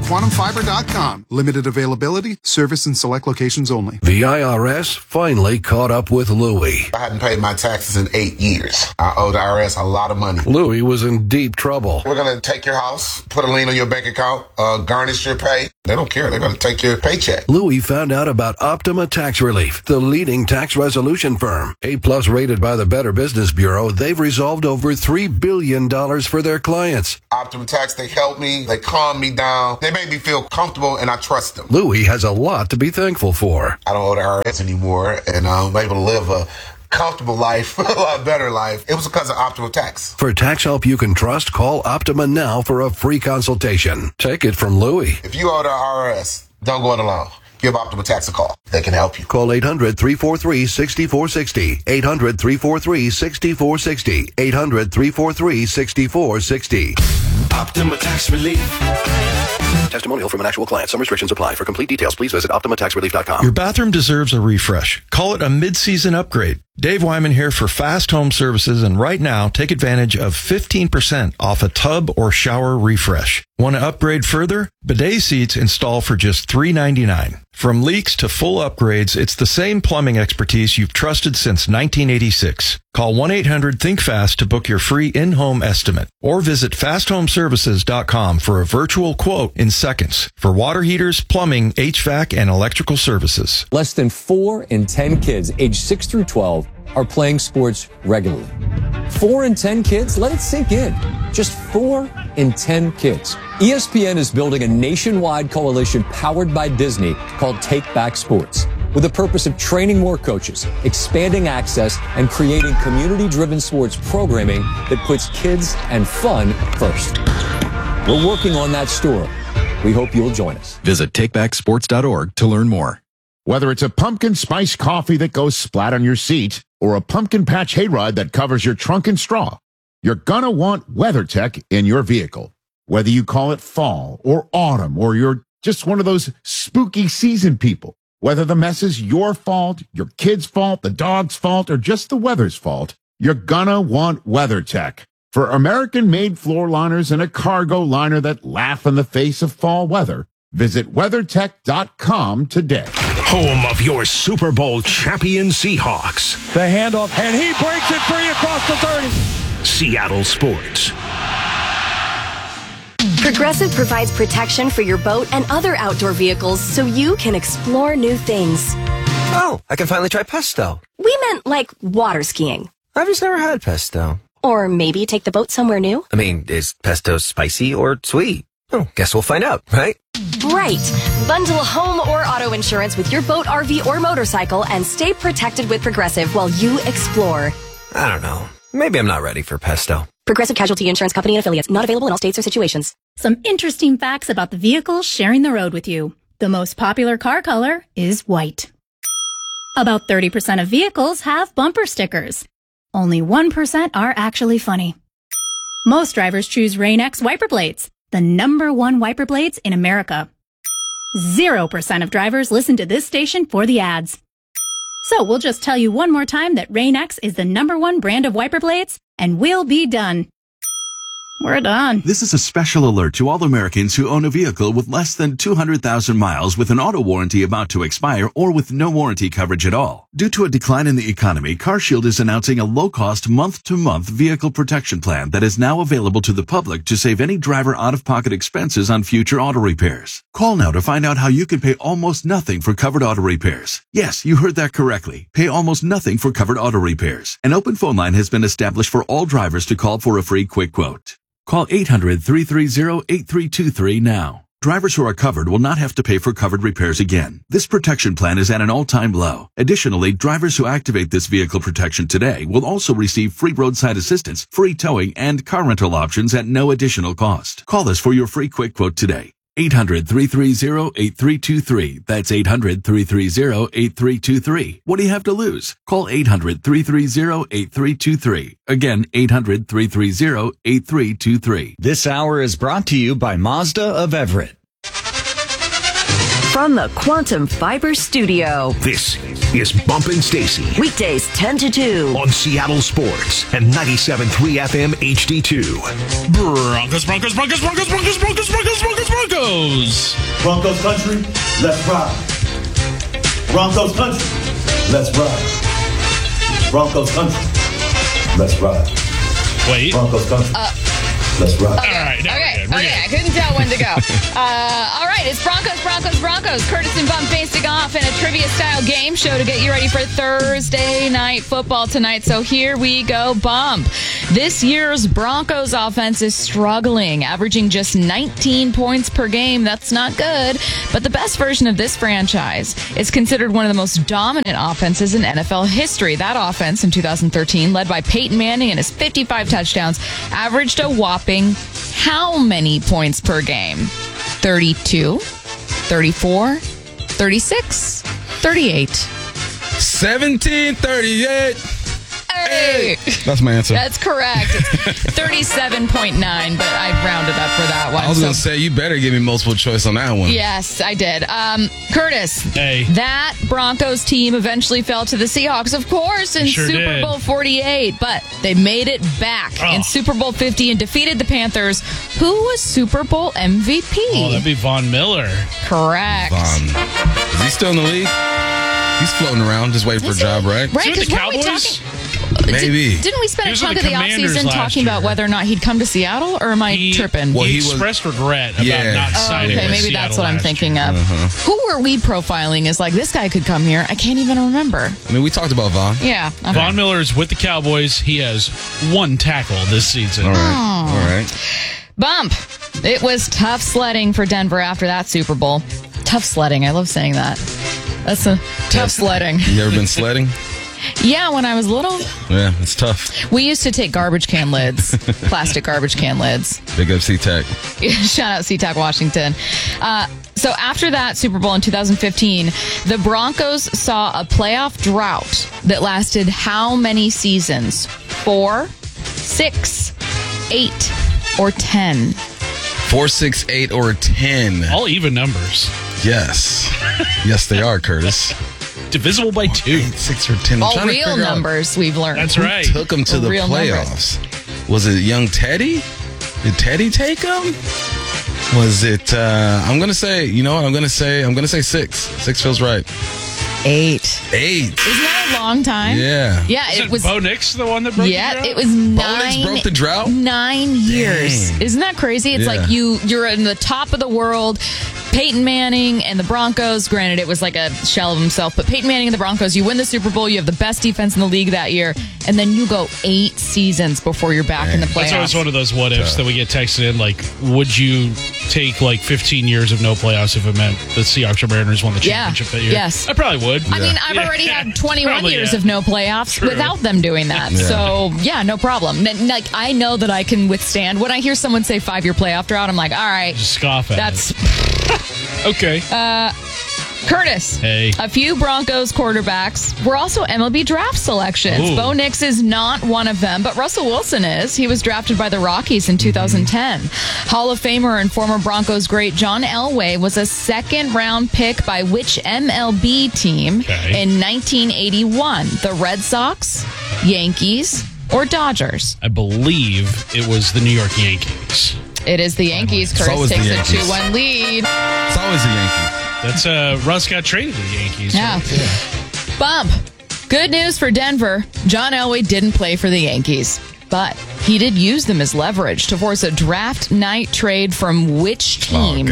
quantumfiber.com. Limited availability, service in select locations only. The IRS finally caught up with Louie. I hadn't paid my taxes in 8 years. I owe the IRS a lot of money. Louie was in deep trouble. We're going to take your house, put a lien on your bank account, garnish your pay. They don't care. They're going to take your paycheck. Louie found out about Optima Tax Relief, the leading tax resolution firm. A-plus rated by the Better Business Bureau, they've resolved over $3 billion for their clients. Optima Tax, they help me. They calm me down. They make me feel comfortable, and I trust them. Louie has a lot to be thankful for. I don't owe the IRS anymore, and I'm able to live a comfortable life, a lot better life. It was because of Optima Tax. For tax help you can trust, call Optima now for a free consultation. Take it from Louie. If you owe the IRS, don't go it alone. Give Optima Tax a call. They can help you. Call 800-343-6460. 800-343-6460. 800-343-6460. Optima Tax Relief. Testimonial from an actual client. Some restrictions apply. For complete details, please visit OptimaTaxRelief.com. Your bathroom deserves a refresh. Call it a mid-season upgrade. Dave Wyman here for Fast Home Services, and right now, take advantage of 15% off a tub or shower refresh. Want to upgrade further? Bidet seats install for just $3.99. From leaks to full upgrades, it's the same plumbing expertise you've trusted since 1986. Call 1-800-THINK-FAST to book your free in-home estimate, or visit fasthomeservices.com for a virtual quote in seconds for water heaters, plumbing, HVAC, and electrical services. Less than 4 in 10 kids aged 6 through 12 are playing sports regularly. 4 in 10 kids? Let it sink in. Just 4 in 10 kids. ESPN is building a nationwide coalition powered by Disney called Take Back Sports, with the purpose of training more coaches, expanding access, and creating community-driven sports programming that puts kids and fun first. We're working on that story. We hope you'll join us. Visit takebacksports.org to learn more. Whether it's a pumpkin spice coffee that goes splat on your seat or a pumpkin patch hayride that covers your trunk and straw, you're gonna want WeatherTech in your vehicle. Whether you call it fall or autumn, or you're just one of those spooky season people, whether the mess is your fault, your kid's fault, the dog's fault, or just the weather's fault, you're gonna want WeatherTech. For American-made floor liners and a cargo liner that laugh in the face of fall weather, visit WeatherTech.com today. Home of your Super Bowl champion Seahawks. The handoff, and he breaks it free across the 30. Seattle Sports. Progressive provides protection for your boat and other outdoor vehicles so you can explore new things. Oh, I can finally try pesto. We meant like water skiing. I've just never had pesto. Or maybe take the boat somewhere new. I mean, is pesto spicy or sweet? Oh, guess we'll find out, right? Right. Bundle home or auto insurance with your boat, RV, or motorcycle and stay protected with Progressive while you explore. I don't know. Maybe I'm not ready for pesto. Progressive Casualty Insurance Company and Affiliates. Not available in all states or situations. Some interesting facts about the vehicles sharing the road with you. The most popular car color is white. About 30% of vehicles have bumper stickers. Only 1% are actually funny. Most drivers choose Rain-X wiper blades, the #1 wiper blades in America. 0% of drivers listen to this station for the ads. So we'll just tell you one more time that Rain-X is the #1 brand of wiper blades, and we'll be done. We're done. This is a special alert to all Americans who own a vehicle with less than 200,000 miles with an auto warranty about to expire or with no warranty coverage at all. Due to a decline in the economy, CarShield is announcing a low-cost month-to-month vehicle protection plan that is now available to the public to save any driver out-of-pocket expenses on future auto repairs. Call now to find out how you can pay almost nothing for covered auto repairs. Yes, you heard that correctly. Pay almost nothing for covered auto repairs. An open phone line has been established for all drivers to call for a free quick quote. Call 800-330-8323 now. Drivers who are covered will not have to pay for covered repairs again. This protection plan is at an all-time low. Additionally, drivers who activate this vehicle protection today will also receive free roadside assistance, free towing, and car rental options at no additional cost. Call us for your free quick quote today. 800-330-8323. That's 800-330-8323. What do you have to lose? Call 800-330-8323. Again, 800-330-8323. This hour is brought to you by Mazda of Everett. From the Quantum Fiber Studio. This is Bumpin' Stacy. Weekdays 10 to 2. On Seattle Sports and 97.3 FM HD2. Broncos. Broncos country, let's ride. Broncos country, let's ride. Broncos country, let's ride. Wait. Broncos country. Let's ride. Okay. I couldn't tell when to go. All right, it's Broncos. Curtis and Bump facing off in a trivia-style game show to get you ready for Thursday night football tonight. So here we go, Bump. This year's Broncos offense is struggling, averaging just 19 points per game. That's not good. But the best version of this franchise is considered one of the most dominant offenses in NFL history. That offense in 2013, led by Peyton Manning and his 55 touchdowns, averaged a whopping how many points per game? 32, 34, 36, 38. 1738. Hey! That's my answer. That's correct. It's 37.9, but I rounded up for that one. I was going to say, you better give me multiple choice on that one. Yes, I did. Curtis, hey. That Broncos team eventually fell to the Seahawks, of course, in Super Bowl 48, but they made it back in Super Bowl 50 and defeated the Panthers. Who was Super Bowl MVP? Oh, that'd be Von Miller. Correct. Is he still in the league? He's floating around, just waiting for a job, right? Right, with the because weren't we Cowboys? Maybe. Didn't we spend He a was chunk with of the the Commanders offseason last talking about year. whether or not he'd come to Seattle, or am I tripping? He expressed regret about not signing okay, with maybe Seattle that's what I'm last thinking year. of. Who were we profiling as like, this guy could come here? I can't even remember. I mean, we talked about Von. Yeah. Okay. Von Miller is with the Cowboys. He has one tackle this season. All right. Bump. It was tough sledding for Denver after that Super Bowl. Tough sledding. I love saying that. That's a tough sledding. You ever been sledding? Yeah, when I was little. Yeah, it's tough. We used to take garbage can lids, plastic garbage can lids. Big up SeaTac. Shout out SeaTac Washington. So after that Super Bowl in 2015, the Broncos saw a playoff drought that lasted how many seasons? 4, 6, 8, or 10? 4, 6, 8, or 10. All even numbers. Yes. Yes, they are, Curtis. Divisible by 2. 8, 6, or 10. All real numbers, we've learned. That's right. Who took them to the playoffs? Was it young Teddy? Did Teddy take them? Was it, I'm going to say, you know what? I'm going to say 6. 6 feels right. 8. Isn't that a long time? Yeah. Yeah, it was. Bo Nix the one that broke the drought? It was Bo Nix broke the drought? 9 years. Dang. Isn't that crazy? It's like you're in the top of the world. Peyton Manning and the Broncos, granted it was like a shell of himself, but Peyton Manning and the Broncos, you win the Super Bowl, you have the best defense in the league that year, and then you go 8 seasons before you're back in the playoffs. That's always one of those what ifs that we get texted in, like, would you take like 15 years of no playoffs if it meant the Seahawks or Mariners won the championship that year? Yes. I probably would. I mean, I've already had 21 years of no playoffs True. without them doing that. Yeah. So, yeah, no problem. Like, I know that I can withstand. When I hear someone say 5-year playoff drought, I'm like, all right. Just scoff at That's okay. Curtis. Hey. A few Broncos quarterbacks were also MLB draft selections. Ooh. Bo Nix is not one of them, but Russell Wilson is. He was drafted by the Rockies in 2010. Hall of Famer and former Broncos great John Elway was a second-round pick by which MLB team in 1981? The Red Sox, Yankees, or Dodgers? I believe it was the New York Yankees. It is the Yankees. It's Curtis always takes the a Yankees. 2-1 lead. It's always the Yankees. That's Russ got traded to the Yankees. Yeah. Bump. Good news for Denver. John Elway didn't play for the Yankees, but he did use them as leverage to force a draft night trade from which team in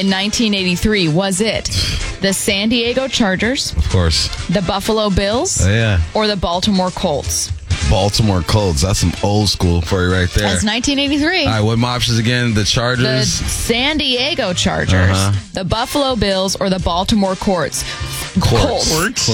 1983? Was it the San Diego Chargers, Of course. the Buffalo Bills, or the Baltimore Colts? Baltimore Colts. That's some old school for you right there. That's 1983. All right, what my options again? The The Chargers. San Diego Chargers, the Buffalo Bills, or the Baltimore Colts? Courts.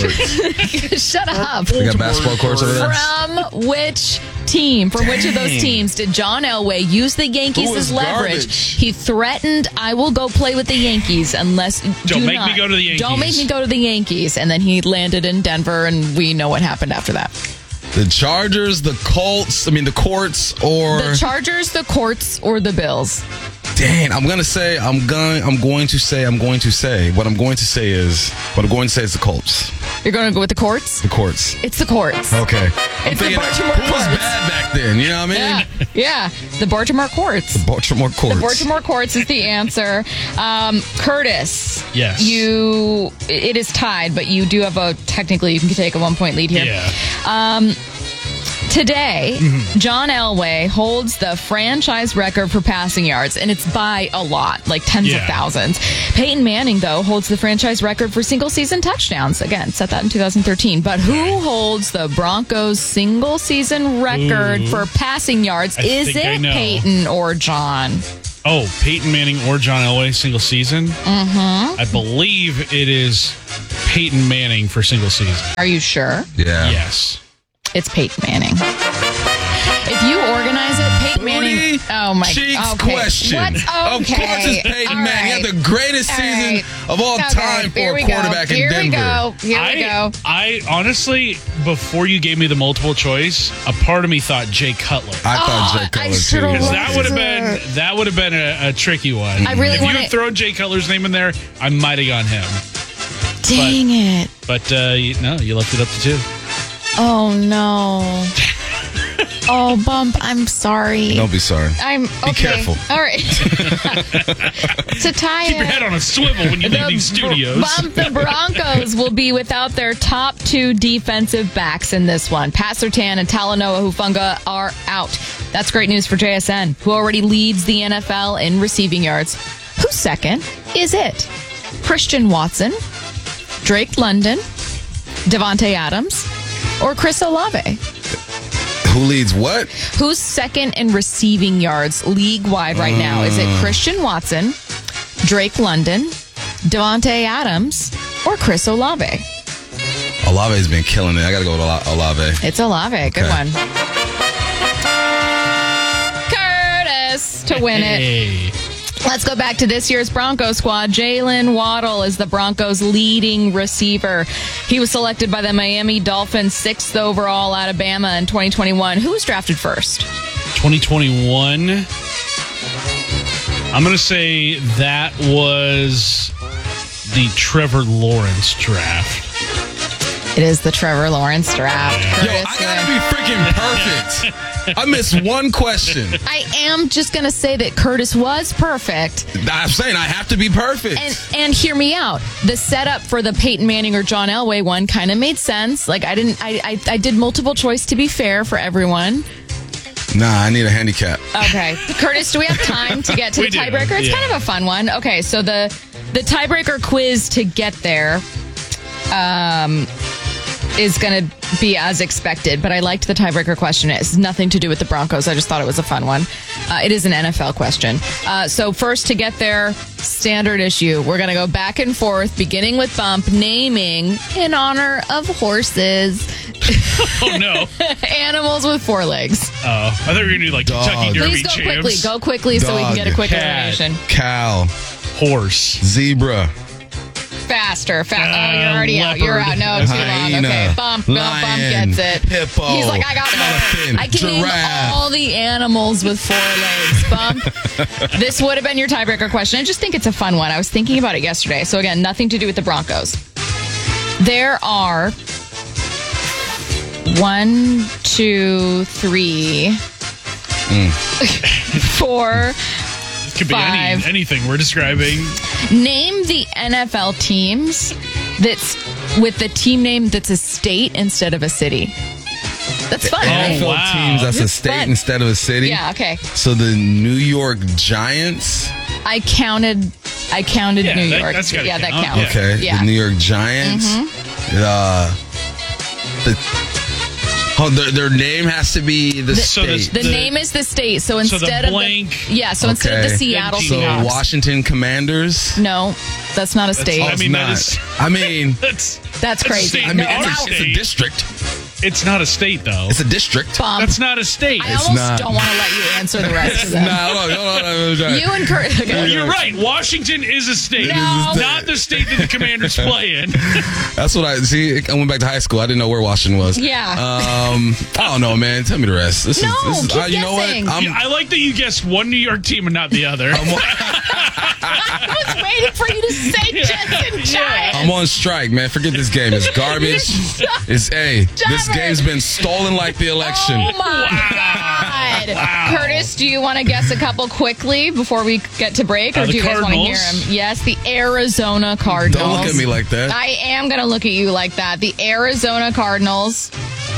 Shut up. We got basketball courts over there. From which team? From which of those Dang. teams did John Elway use the Yankees Who as is leverage? garbage? He threatened, "I will go play with the Yankees unless Don't make me go to the Yankees." Don't make me go to the Yankees." And then he landed in Denver, and we know what happened after that. The Chargers, the Colts, the Courts, or... The Chargers, the Colts, or the Bills? Dang, I'm going to say the Colts. You're going to go with the Courts? The Courts. It's the Courts. Okay. It's the Baltimore who was Courts. bad back then? You know what I mean? Yeah. The Baltimore Courts. The Baltimore Courts. The Baltimore Courts is the answer. Curtis. Yes. It is tied, but you do have technically you can take a 1-point lead here. Yeah. Today, John Elway holds the franchise record for passing yards, and it's by a lot, like tens of thousands. Peyton Manning, though, holds the franchise record for single-season touchdowns. Again, set that in 2013. But who holds the Broncos' single-season record for passing yards? Is it Peyton or John? Oh, Peyton Manning or John Elway, single season? Mm-hmm. I believe it is Peyton Manning for single season. Are you sure? Yeah. Yes. It's Peyton Manning. If you organize it, Peyton Manning. Oh my God. Question. What? Okay. Of course, it's Peyton Manning. He had the greatest season of all time for a quarterback in Denver. Here we go. I honestly, before you gave me the multiple choice, a part of me thought Jay Cutler. I thought Jay Cutler too. Because that would have been a tricky one. If you had thrown Jay Cutler's name in there, I might have gone him. Dang it! But you left it up to 2. Oh no. Oh, Bump, I'm sorry. Don't be sorry. Be careful. All right. To tie Keep your head on a swivel when you leave these studios. Bump, the Broncos will be without their top 2 defensive backs in this one. Pat Surtain and Talanoa Hufanga are out. That's great news for JSN, who already leads the NFL in receiving yards. Who's second? Is it Christian Watson, Drake London, Devontae Adams, or Chris Olave? Who leads what? Who's second in receiving yards league-wide right now? Is it Christian Watson, Drake London, Devontae Adams, or Chris Olave? Olave's been killing it. I got to go with Olave. It's Olave. Good one. Curtis to win it. Let's go back to this year's Broncos squad. Jalen Waddle is the Broncos' leading receiver. He was selected by the Miami Dolphins 6th overall out of Bama in 2021. Who was drafted first? 2021. I'm going to say that was the Trevor Lawrence draft. It is the Trevor Lawrence draft. Yo, I gotta be freaking perfect. I missed one question. I am just going to say that Curtis was perfect. I'm saying I have to be perfect. And hear me out. The setup for the Peyton Manning or John Elway one kind of made sense. Like I did multiple choice to be fair for everyone. Nah, I need a handicap. Okay. Curtis, do we have time to get to the tiebreaker? It's kind of a fun one. Okay, so the tiebreaker quiz to get there is going to be as expected, but I liked the tiebreaker question. It has nothing to do with the Broncos. I just thought it was a fun one. It is an NFL question. So first, to get there, standard issue. We're going to go back and forth, beginning with Bump, naming in honor of horses. Oh, no. Animals with 4 legs. Oh, I thought we were going to do like Kentucky Derby Please go champs. quickly. Go quickly so we can get a quick elimination. Cow. Horse. Zebra. Faster. Oh, you're already out. You're out. No, too long. Okay, Bump. Lion, Bump gets it. Hippo. He's like, I got more. I can name all the animals with 4 legs. Bump. This would have been your tiebreaker question. I just think it's a fun one. I was thinking about it yesterday. So again, nothing to do with the Broncos. There are 1, 2, 3, 4. Could be anything we're describing. Name the NFL teams that's with the team name that's a state instead of a city. That's fun. NFL teams that's a state instead of a city. Yeah. Okay. So the New York Giants. I counted New York. That counts. Okay. Yeah. The New York Giants. Their name has to be the state. The name is the state. So instead of blank. instead of the Seattle Seahawks. So Washington Commanders. No, that's not a state. That's crazy. That's crazy. I mean, it's a district. It's not a state, though. It's a district. Bump. That's not a state. I almost don't want to let you answer the rest of them. You and Kurt. Okay. Well, you're right. Washington is a state. No. Not the state that the Commanders play in. That's what I see. I went back to high school. I didn't know where Washington was. Yeah. I don't know, man. Tell me the rest. Keep you know what? guessing. I like that you guessed one New York team and not the other. I was waiting for you to say Jensen Giants. I'm on strike, man. Forget this game. It's garbage. This game's been stolen like the election. Oh my God. Wow. Curtis, do you want to guess a couple quickly before we get to break? Or do you guys want to hear them? Yes, the Arizona Cardinals. Don't look at me like that. I am going to look at you like that. The Arizona Cardinals.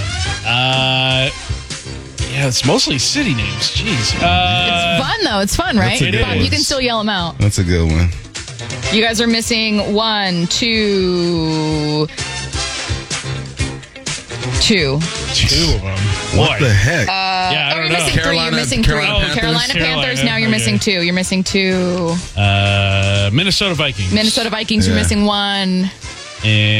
Yeah, it's mostly city names. Jeez. It's fun, though. It's fun, right? That's a good one. You can still yell them out. That's a good one. You guys are missing 1, 2. 2 of them. What the heck? Yeah, I don't know. You're missing 3. You're missing 3. Carolina Panthers. Now you're missing 2. You're missing 2. Minnesota Vikings. Minnesota Vikings. You're missing 1. And